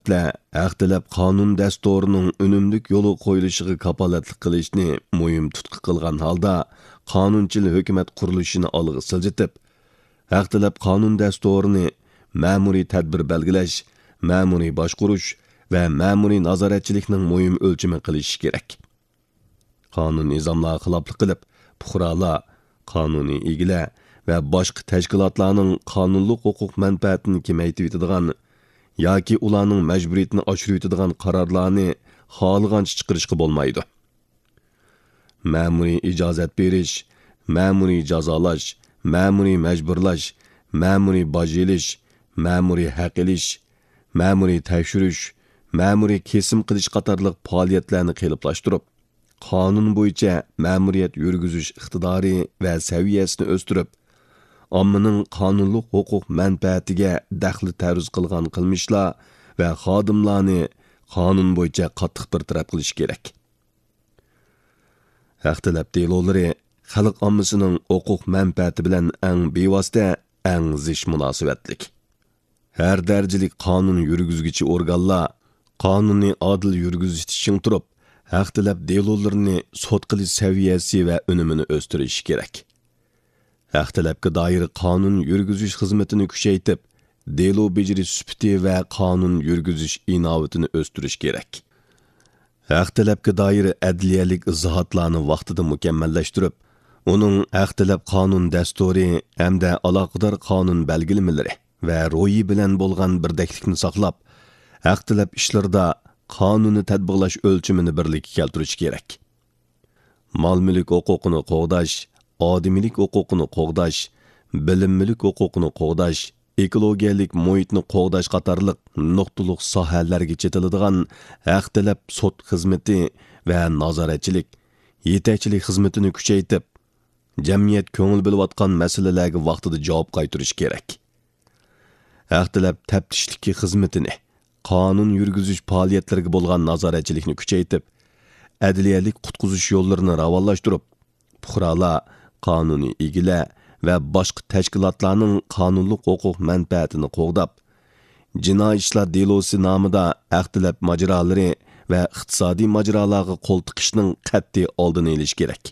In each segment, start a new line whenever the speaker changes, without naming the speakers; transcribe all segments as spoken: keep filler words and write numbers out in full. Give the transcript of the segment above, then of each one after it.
haq tilab qonun dastorining unumlik yo'li qo'yilishiga kapolatlik qilishni muhim tutqi qilgan holda qonunchil hukumat qurilishini olg'a siljitib, haq tilab qonun dastorini ma'muriy tadbir belgilash, ma'muriy boshqurish va ma'muriy nazoratchilikning muhim o'lchami qilish kerak. Qonun nizomlarga xiloflik qilib, fuqarolar, qonuniy egilar va boshqa tashkilotlarning qonunlik huquq manfaatini kamaytirib yetadigan yoki ularning majburiyatini oshirib yetadigan qarorlarni xohlagancha chiqarishga bo'lmaydi. Ma'muriy ijozat berish, ma'muriy jazolash, ma'muriy majburlash, ma'muriy boj elish, ma'muriy haq elish, ma'muriy tekshirish, ma'muriy kesim qilish qatorliq faoliyatlarni qiyinlashtirib, qonun bo'yicha ma'muriyat yurgizish iqtidori va saviyasini o'stirib, ommaning qonunlik huquq manfaatiga daxli taruz qilgan qilmishlar va xodimlarni qonun bo'yicha qattiq bartaraf qilish kerak. Haq tilab delolari xalq ommasining huquq manfaati bilan eng bevosita, eng zich munosabatlik. Har darajalik qonun yurgizguchi organlar qonunni adil yurgizish uchun turib, haq tilab delolarini sud qilish saviyasi va unumini o'stirish kerak. Haq tilabga doir qonun yurgizish xizmatini kuchaytirib, delo bejirish sifati va qonun yurgizish inovatini o'stirish kerak. Haq tilabga doir adliyalik izohotlarni vaqtida mukammallashtirib, uning haq tilab qonun dasturi hamda aloqador qonun belgilamalari va ro'yi bilan bo'lgan birdaklikni saqlab, haq tilab ishlarda qonunni tatbiqlash o'lchimini birlikka keltirish kerak. Mol-mulk huquqini qo'g'dash, odimiylik huquqini qo'g'dash, bilimlilik huquqini qo'g'dash, ekologiyalik muhitni qo'g'dash qatorliq nuqtaliq sohalarga chetiladigan haq tilab sud xizmati va nazoratchilik, yetakchilik xizmatini kuchaytirib, jamiyat ko'ngil bilayotgan masalalarga vaqtida javob qaytarish kerak. Haq tilab taftishlik xizmatini, qonun yurgizish faoliyatlariga bo'lgan nazoratchilikni kuchaytirib, adliyalik qutqizish yo'llarini ravonlashtirib, fuqarolar, qonuniy egilar va boshqa tashkilotlarning qonunlik huquq manfaatini qo'g'dab, jinoiy ishlar delosi nomida haq tilab majrolari va iqtisodiy majrolarga qo'l tiqishning qat'iy oldini olish kerak.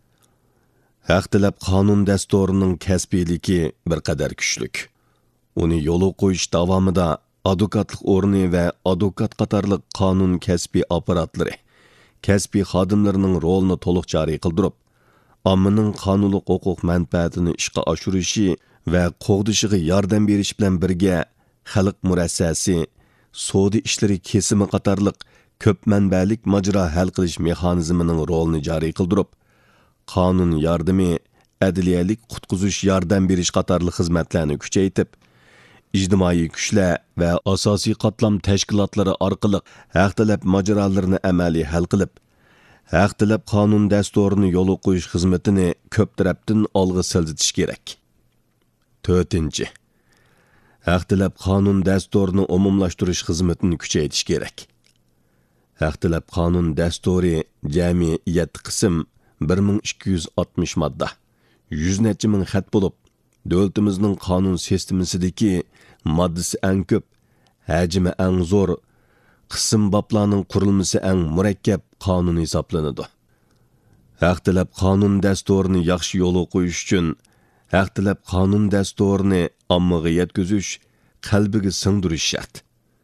Haq tilab qonun dasturining kasbiyligi bir qadar kuchlik. Uni yo'l qo'yish davomida advokatlik o'rni va advokat qatorliq qonun kasbiy apparatlari, kasbiy xodimlarining rolini to'liq joriy qildirib, ommaning qonunlik huquq manfaatini ishga oshirishi va qo'g'dishiga yordam berish bilan birga xalq murassasi, savdo ishlari kesimi qatorliq ko'p manbalik majro hal qilish mexanizmining rolini joriy qildirib, qonun yordami, adliyalik qutqizish yordam berish qatorliq xizmatlarni kuchaytirib, ijtimoiy kuchlar va asosiy qatlam tashkilotlari orqali haq tilab majrolarini amaliy hal qilib, haq tilab qonun dasturini yo'l qo'yish xizmatini ko'p tarafdan olg'a siljitish kerak. to'rtinchi. Haq tilab qonun dasturini umumlashtirish xizmatini kuchaytirish kerak. Haq tilab qonun dasturi jami yetti qism, bir ming ikki yuz oltmish modda, yuz necha ming xat bo'lib, davlatimizning qonun sistemasidagi moddasi eng ko'p, hajmi eng zo'r, qism boblarning qurilmasi eng murakkab qonun hisoblanadi. Haq tilab qonun dasturini yaxshi yo'l qo'yish uchun haq tilab qonun dasturini ommaga yetkazish, qalbiga singdirish shart.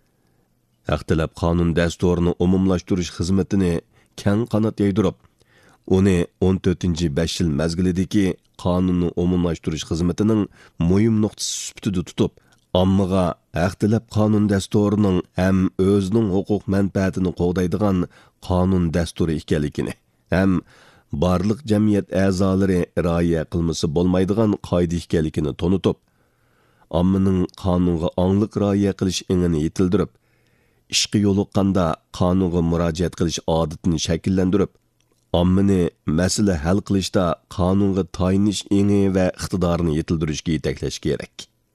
Haq tilab qonun dasturini umumlashtirish xizmatini keng qanot yaydirib, uni o'n to'rtinchi besh yil mazgilidagi qonunni umumlashtirish xizmatining muhim nuqtasi sifatida tutib, ommaga haq tilab qonun dasturining ham o'zining huquq manfaatini qo'g'daydigan qonun dasturi ekanligini, ham barliq jamiyat a'zolari rioya qilmasi bo'lmaydigan qoida ekanligini tonitib, ommaning qonunga ongliq rioya qilish ingini yetildirib, ishqi yo'liqqanda qonunga murojaat qilish odatini shakllantirib, ommani masala hal qilishda qonunga tayinish ingi va iqtidorini yetildirishga yetaklash kerak.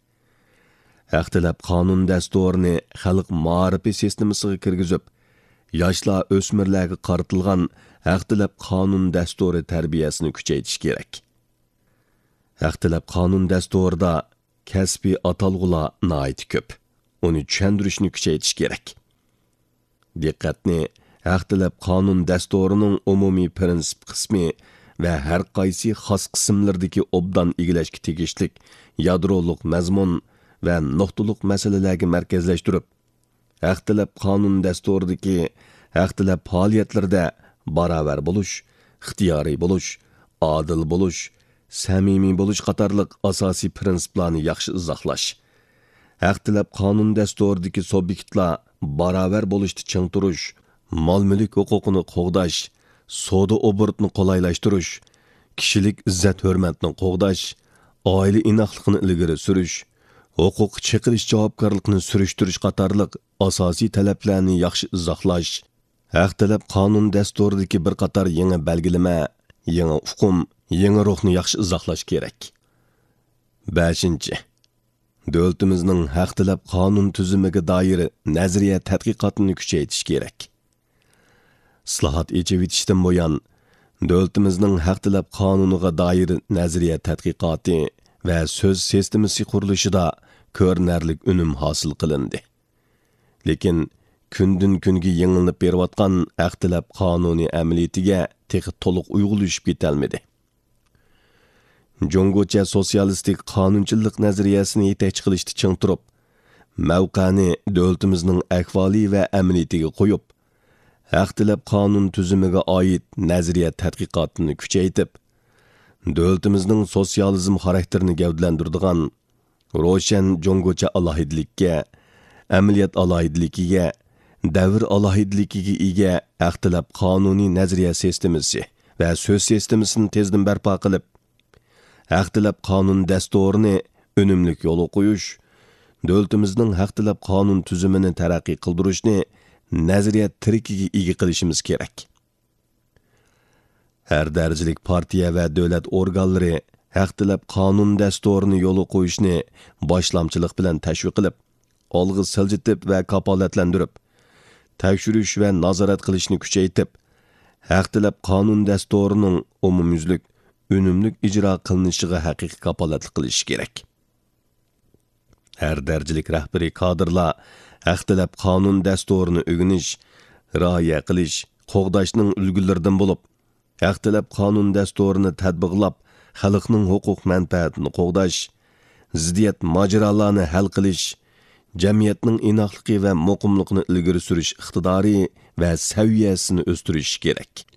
Haq tilab qonun dasturini xalq ma'rifi sistemasiga kirgizib, yoshlar o'smirlarga qaratilgan haq tilab qonun dasturi tarbiyasini kuchaytirish kerak. Haq tilab qonun dasturida kasbiy atalg'ular nihoyat ko'p. Uni tushuntirishni kuchaytirish kerak. diqqatni haq talab qonun dasturining umumiy prinsip qismi va har qaysi xos qismlardagi obdan egilashga tegishlik yadroliq mazmun va nuqtaliq masalalarga markazlashtirib, haq talab qonun dasturidagi haq talab faoliyatlarda barobar bo'lish, ixtiyoriy bo'lish, adil bo'lish, samimiy bo'lish qatorliq asosiy prinsiplarni yaxshi izohlash, haq talab qonun dasturidagi subyektlar barobar bo'lishda ching turish, mol-mulk huquqini qo'g'dash, savdo obortni qolaylashtirish, kishilik izzat-hurmatni qo'g'dash, oila inoqligini ilgari surish, huquq chiqarish javobgarlikni surishtirish qatorliq asosiy talablarni yaxshi izohlash, haq talab qonun dasturidagi bir qator yangi belgilama, yangi hukm, yangi ruhni yaxshi izohlash kerak. beshinchi. Davlatimizning haq talab qonun tuzumiga doir nazariya tadqiqotini kuchaytirish kerak. Islohot echivitishdan bo'yon davlatimizning haq talab qonuniga doir nazariya tadqiqoti va so'z sistemasi qurilishida ko'rinarli unum hosil qilindi. Lekin kundan kunga yangilanib berayotgan haq talab qonuni amaliyatiga texi to'liq uyg'unlashib ketolmadi. Jongocha sotsialistik qonunchilik nazariyasini yetakchi qilishda ching turib, mavqani davlatimizning ahvoli va amaliyatiga qo'yib, haq talab qonun tuzumiga oid nazariya tadqiqotini kuchaytirib, davlatimizning sotsializm xarakterini gavdalantiradigan ro'shan jongocha alohidlikka, amaliyat alohidligiga, davr alohidligiga ega haq talab qonuniy nazariya sistemasi va so'z sistemasini tezdan barpo qilib, haq talab qonun dasturini unumlik yo'lga qo'yish, davlatimizning haq talab qonun tuzumini taraqqiy qildirishni nazariyat tirikiga ega qilishimiz kerak. Har darajalik partiya va davlat organlari haq talab qonun dasturini yo'lga qo'yishni boshlamchilik bilan tashviq qilib, olg'a siljitib va kapolatlantirib, tekshirish va nazorat qilishni kuchaytirib, haq talab qonun dasturining umumyuzlik, unumlik ijro qilinishiga haqiqiy kapolatlik qilish kerak. Har darajalik rahbariy kadrlar haq talab qonun dasturini o'rganish, rioya qilish, qo'g'dashning ulgularidan bo'lib, haq talab qonun dasturini tatbiqlab, xalqning huquq manfaatini qo'g'dash, ziddiyat mojarolarni hal qilish, jamiyatning inoqligi va muqimligini ilgari surish iqtidori va saviyasini o'stirish kerak.